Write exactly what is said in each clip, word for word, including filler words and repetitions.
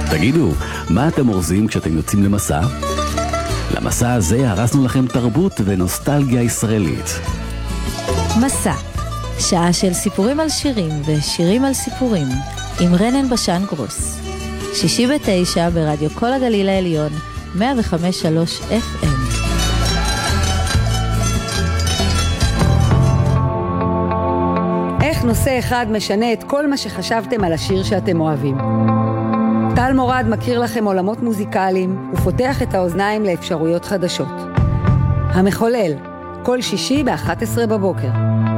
תגידו, מה אתם אורזים כשאתם יוצאים למסע? למסע הזה הרסנו לכם תרבות ונוסטלגיה ישראלית. מסע, שעה של סיפורים על שירים ושירים על סיפורים, עם רנן בשן גרוס. שישי בתשע ברדיו כל הגליל העליון, מאה וחמש שלוש אף אם. איך נושא אחד משנה את כל מה שחשבתם על השיר שאתם אוהבים? טל מורד מכיר לכם עולמות מוזיקליים ופותח את האוזניים לאפשרויות חדשות. המחולל, כל שישי ב-אחת עשרה בבוקר.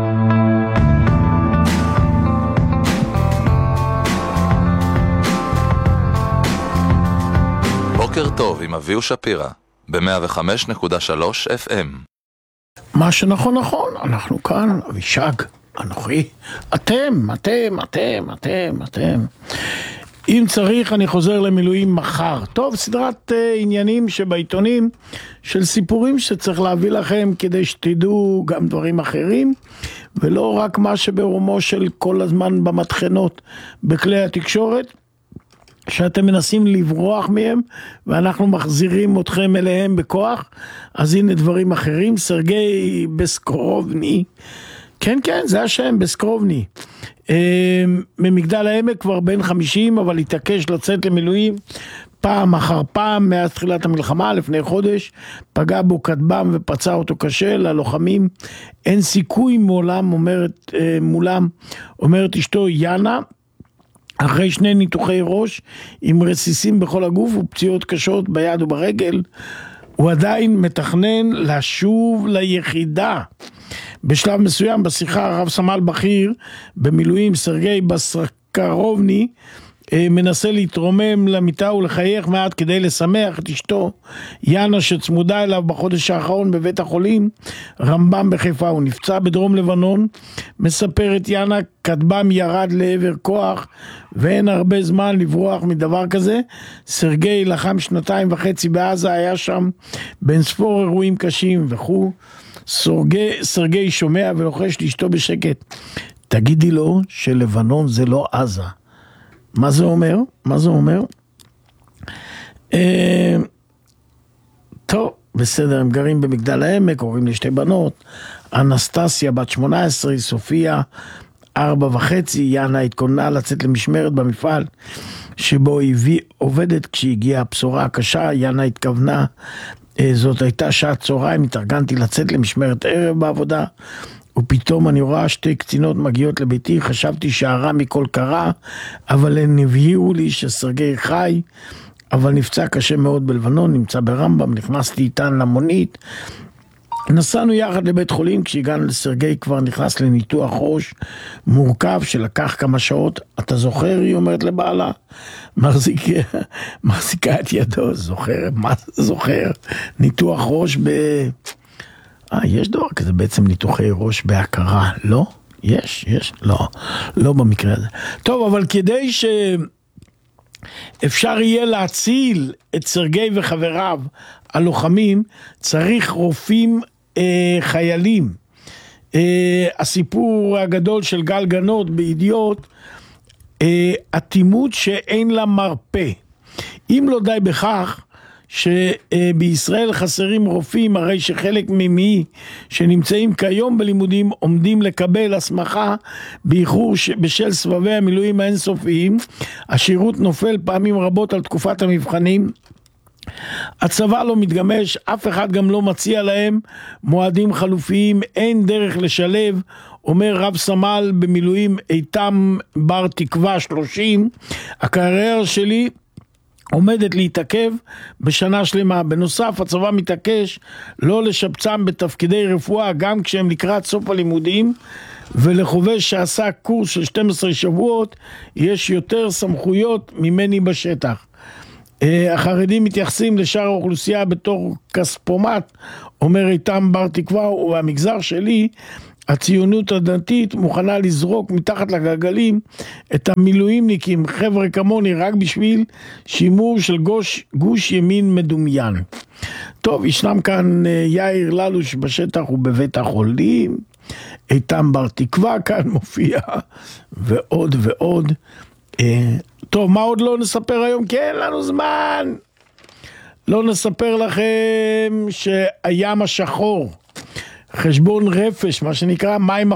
בוקר טוב עם אביהו שפירא, ב-מאה וחמש נקודה שלוש אף אם. מה שנכון נכון, אנחנו כאן, אבישג, אנוכי, אתם, אתם, אתם, אתם, אתם. אם צריך אני חוזר למילואים מחר. טוב, סדרת uh, עניינים שבעיתונים של סיפורים שצריך להביא לכם כדי שתדעו גם דברים אחרים, ולא רק מה שברומו של כל הזמן במתחנות בכלי התקשורת, שאתם מנסים לברוח מהם, ואנחנו מחזירים אתכם אליהם בכוח. אז הנה דברים אחרים. סרגי בסקרובני, כן כן זה השם, בסקרובני, ממגדל העמק, כבר בן חמישים, אבל התעקש לצאת למילואים פעם אחר פעם מאז תחילת המלחמה. לפני חודש פגע בו כטב"ם ופצע אותו קשה. ללוחמים אין סיכוי מולם, אומרת, מולם, אומרת אשתו יאנה, אחרי שני ניתוחי ראש עם רסיסים בכל הגוף ופציעות קשות ביד וברגל. הוא עדיין מתכנן לשוב ליחידה. בשלב מסוים בשיחה, רב סמל בכיר במילואים סרגי בסקרובני מנסה להתרומם למיטה ולחייך מעט כדי לשמח את אשתו יאנה שצמודה אליו בחודש האחרון בבית החולים רמב"ם בחיפה. הוא נפצע בדרום לבנון, מספרת יאנה, כטב"ם ירד לעבר כוח ואין הרבה זמן לברוח מדבר כזה. סרגי לחם שנתיים וחצי בעזה, היה שם בין ספור אירועים קשים וכו'. סרגי, סרגי שומע ולוחש לאשתו בשקט, תגידי לו שלבנון זה לא עזה. מה זה אומר? מה זה אומר? אה, טוב, בסדר, הם גרים במגדל העמק, הורים לשתי בנות, אנסטסיה בת שמונה עשרה, סופיה ארבע וחצי. יאנה התכוננה לצאת למשמרת במפעל שבו היא עובדת כשהגיעה הבשורה הקשה. יאנה התכוונה, זאת הייתה שעת צהריים, התארגנתי לצאת למשמרת ערב בעבודה, ופתאום אני רואה שתי קצינות מגיעות לביתי. חשבתי שהרע מכל קרה, אבל הן הבהירו לי שסרגי חי, אבל נפצע קשה מאוד בלבנון, נמצא ברמב"ם. נכנסתי איתן למונית, נסענו יחד לבית חולים. כשהגענו לסרגי כבר נכנס לניתוח ראש מורכב שלקח כמה שעות. אתה זוכר? היא אומרת לבעלה, מחזיק, מחזיקה את ידו. זוכר? מה זוכר? ניתוח ראש ב... אה, יש דבר כזה בעצם, ניתוחי ראש בהכרה, לא? יש, יש, לא, לא במקרה הזה. טוב, אבל כדי שאפשר יהיה להציל את סרגי וחבריו הלוחמים, צריך רופאים אה, חיילים. אה, הסיפור הגדול של גל גנות בידיעות, אה, התימות שאין לה מרפא. אם לא די בכך, שבישראל חסרים רופאים, הרי שחלק ממי שנמצאים כיום בלימודים עומדים לקבל הסמכה באיחור בשל סבבי המילואים האינסופיים. השירות נופל פעמים רבות על תקופת המבחנים, הצבא לא מתגמש, אף אחד גם לא מציע להם מועדים חלופיים, אין דרך לשלב. אומר רב סמל במילואים איתם בר תקווה שלושים, הקריירה שלי עומדת להתעכב בשנה שלמה. בנוסף, הצבא מתעקש לא לשבצם בתפקידי רפואה גם כשהם לקראת סוף הלימודים, ולחובש שעשה קורס של שנים עשר שבועות יש יותר סמכויות ממני בשטח. החרדים מתייחסים לשאר האוכלוסייה בתור כספומט, אומר איתם בר תקווה, והמגזר שלי, הציונות הדתית, מוכנה לזרוק מתחת לגלגלים את המילואימניקים, חבר'ה כמוני, רק בשביל שימור של גוש, גוש ימין מדומיין. טוב, ישנם כאן יאיר ללוש בשטח ובבית החולים, איתם בר תקווה כאן מופיע, ועוד ועוד. טוב, מה עוד לא נספר היום? כי אין לנו זמן. לא נספר לכם שהים השחור, חשבון רפש, מה שנקרא מים